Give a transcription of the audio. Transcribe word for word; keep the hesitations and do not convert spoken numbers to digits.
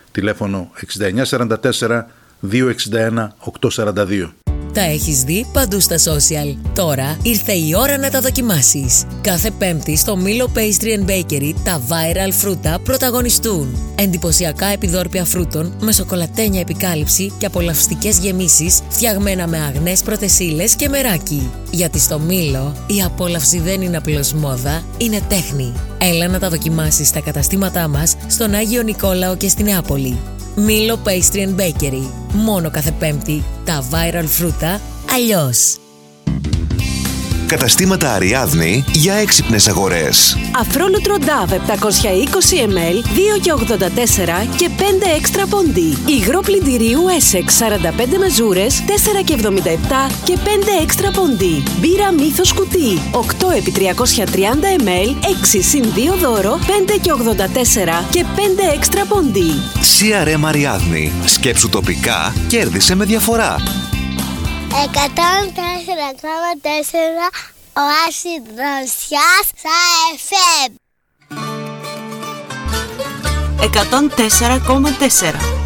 Τηλέφωνο εξήντα εννιά σαράντα τέσσερα διακόσια εξήντα ένα οκτακόσια σαράντα δύο. Τα έχεις δει παντού στα social. Τώρα ήρθε η ώρα να τα δοκιμάσεις. Κάθε Πέμπτη στο Milo Pastry and Bakery τα viral φρούτα πρωταγωνιστούν. Εντυπωσιακά επιδόρπια φρούτων με σοκολατένια επικάλυψη και απολαυστικές γεμίσεις φτιαγμένα με αγνές πρωτεσίλες και μεράκι. Γιατί στο Milo η απόλαυση δεν είναι απλώς μόδα, είναι τέχνη. Έλα να τα δοκιμάσεις στα καταστήματά μας στον Άγιο Νικόλαο και στη Νεάπολη. Milo Pastry and Bakery. Μόνο κάθε Πέμπτη τα viral φρούτα αλλιώς. Καταστήματα Αριάδνη για έξυπνες αγορές. Αφρόλουτρο Νταβ επτακόσια είκοσι μιλιλίτρια, δύο και ογδόντα τέσσερα και πέντε έξτρα πόντι. Υγρό πλυντηρίου Essex σαράντα πέντε μεζούρες, τέσσερα και εβδομήντα επτά και πέντε έξτρα πόντι. Μπύρα Μύθος κουτί, οκτώ επί τριακόσια τριάντα μιλιλίτρια, έξι συν δύο δώρο, πέντε και ογδόντα τέσσερα και πέντε έξτρα πόντι. σι αρ εμ Αριάδνη. Σκέψου τοπικά, κέρδισε με διαφορά. εκατόν τέσσερα κόμμα τέσσερα Οάση Δροσιάς στα εφ εμ. εκατόν τέσσερα κόμμα τέσσερα